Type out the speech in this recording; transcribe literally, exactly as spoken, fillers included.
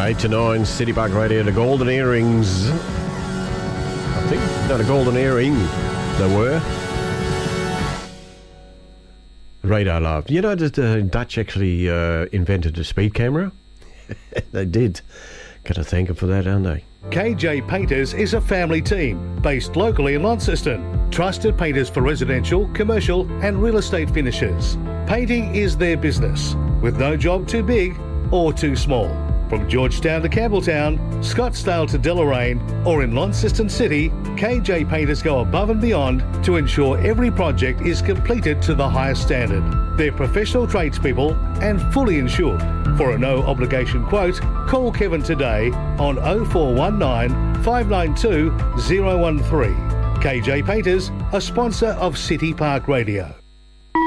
eight to nine, City Park Radio, the Golden Earrings. I think not a golden earring, there were. Radar Love. You know that the Dutch actually uh, invented the speed camera? They did. Got to thank them for that, aren't they? K J Painters is a family team based locally in Launceston. Trusted painters for residential, commercial and real estate finishes. Painting is their business, with no job too big or too small. From Georgetown to Campbelltown, Scottsdale to Deloraine, or in Launceston City, K J Painters go above and beyond to ensure every project is completed to the highest standard. They're professional tradespeople and fully insured. For a no-obligation quote, call Kevin today on oh four one nine, five nine two, oh one three. K J Painters, a sponsor of City Park Radio.